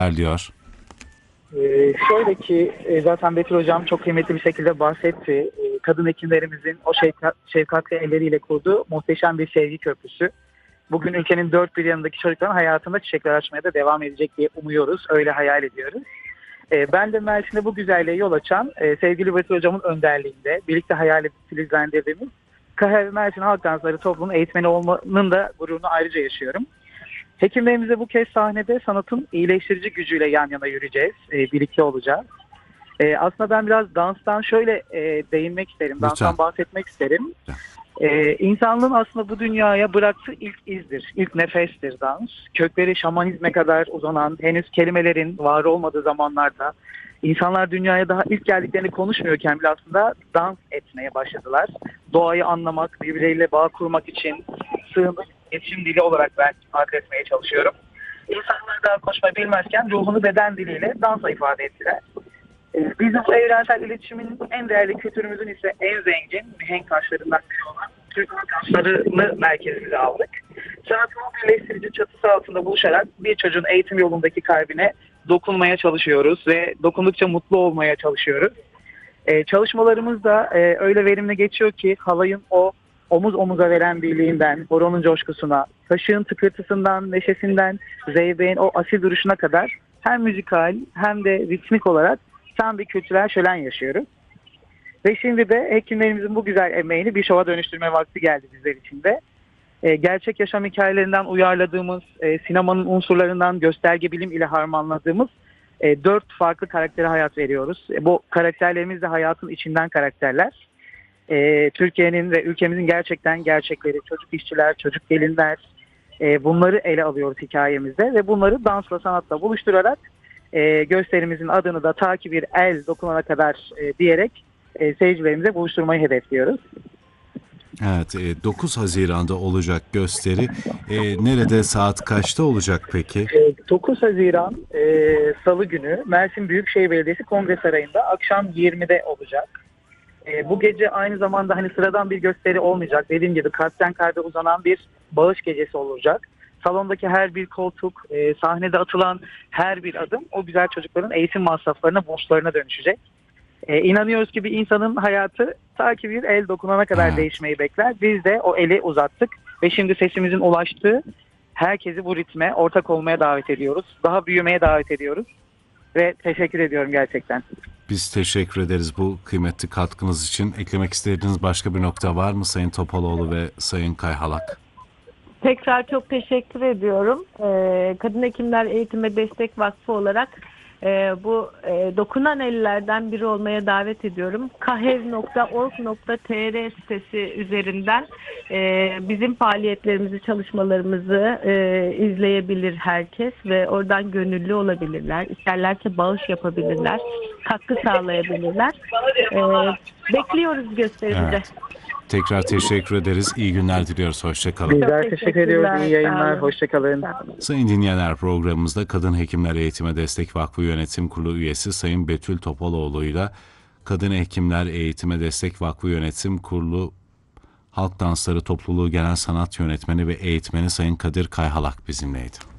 diyor. Şöyle ki zaten Betül Hocam çok kıymetli bir şekilde bahsetti. Kadın hekimlerimizin o şefkatli elleriyle kurduğu muhteşem bir sevgi köprüsü. Bugün ülkenin dört bir yanındaki çocukların hayatında çiçekler açmaya da devam edecek diye umuyoruz. Öyle hayal ediyoruz. Ben de Mersin'de bu güzelliğe yol açan sevgili Betül Hocam'ın önderliğinde birlikte hayal edip filizlendirdiğimiz KHV Mersin Halk Dansları Topluluğu'nun eğitmeni olmanın da gururunu ayrıca yaşıyorum. Hekimlerimizle bu kez sahnede sanatın iyileştirici gücüyle yan yana yürüyeceğiz. Birlikte olacağız. Aslında ben biraz danstan şöyle değinmek isterim. Lütfen. Danstan bahsetmek isterim. İnsanlığın aslında bu dünyaya bıraktığı ilk izdir. İlk nefestir dans. Kökleri şamanizme kadar uzanan, henüz kelimelerin var olmadığı zamanlarda insanlar dünyaya daha ilk geldiklerini konuşmuyorken bile aslında dans etmeye başladılar. Doğayı anlamak, birbirleriyle bağ kurmak için sığınık iletişim dili olarak ben ifade etmeye çalışıyorum. İnsanlar daha konuşmayı bilmezken ruhunu beden diliyle dansla ifade ettiler. Biz de bu evrensel iletişimin en değerli kültürümüzün ise en zengin mihenk taşlarından biri olan Türk halk danslarını merkezimize aldık. Sanatın birleştirici çatısı altında buluşarak bir çocuğun eğitim yolundaki kalbine dokunmaya çalışıyoruz ve dokundukça mutlu olmaya çalışıyoruz. Çalışmalarımız da öyle verimli geçiyor ki halayın o omuz omuza veren birliğinden, horonun coşkusuna, kaşığın tıkırtısından, neşesinden, zeybeğin o asil duruşuna kadar hem müzikal hem de ritmik olarak tam bir kültürel şölen yaşıyoruz. Ve şimdi de hekimlerimizin bu güzel emeğini bir şova dönüştürme vakti geldi bizler için de. Gerçek yaşam hikayelerinden uyarladığımız, sinemanın unsurlarından gösterge bilim ile harmanladığımız 4 farklı karaktere hayat veriyoruz. Bu karakterlerimiz de hayatın içinden karakterler. Türkiye'nin ve ülkemizin gerçekten gerçekleri, çocuk işçiler, çocuk gelinler, bunları ele alıyoruz hikayemizde ve bunları dansla, sanatla buluşturarak gösterimizin adını da ta ki bir el dokunana kadar diyerek seyircilerimize buluşturmayı hedefliyoruz. Evet, 9 Haziran'da olacak gösteri. Nerede, saat kaçta olacak peki? 9 Haziran Salı günü Mersin Büyükşehir Belediyesi Kongre Sarayı'nda akşam 20'de olacak. Bu gece aynı zamanda hani sıradan bir gösteri olmayacak. Dediğim gibi kalpten kalbe uzanan bir bağış gecesi olacak. Salondaki her bir koltuk, sahnede atılan her bir adım o güzel çocukların eğitim masraflarına, borçlarına dönüşecek. İnanıyoruz ki bir insanın hayatı ta ki bir el dokunana kadar değişmeyi bekler. Biz de o eli uzattık ve şimdi sesimizin ulaştığı herkesi bu ritme ortak olmaya davet ediyoruz. Daha büyümeye davet ediyoruz ve teşekkür ediyorum gerçekten. Biz teşekkür ederiz bu kıymetli katkınız için. Eklemek istediğiniz başka bir nokta var mı Sayın Topaloğlu ve Sayın Kayhalak? Tekrar çok teşekkür ediyorum. Kadın Hekimler Eğitime Destek Vakfı olarak bu dokunan ellerden biri olmaya davet ediyorum. kahev.org.tr sitesi üzerinden bizim faaliyetlerimizi, çalışmalarımızı izleyebilir herkes ve oradan gönüllü olabilirler. İsterlerse bağış yapabilirler, katkı sağlayabilirler. Bekliyoruz gösterimize. Evet. Tekrar teşekkür ederiz. İyi günler diliyoruz. Hoşçakalın. Bizler teşekkür ediyoruz. İyi yayınlar. Hoşçakalın. Sayın dinleyenler, programımızda Kadın Hekimler Eğitime Destek Vakfı Yönetim Kurulu üyesi Sayın Betül Topaloğlu'yla Kadın Hekimler Eğitime Destek Vakfı Yönetim Kurulu Halk Dansları Topluluğu Genel Sanat Yönetmeni ve Eğitmeni Sayın Kadir Kayhalak bizimleydi.